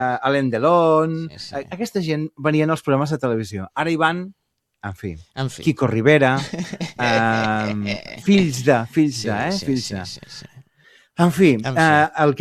Alain Delon... Sí, sí. Aquesta gent venien als programes de televisió. Ara hi van, en fi, En fi. Quico Rivera, fills de. Sí. En fi, En fi.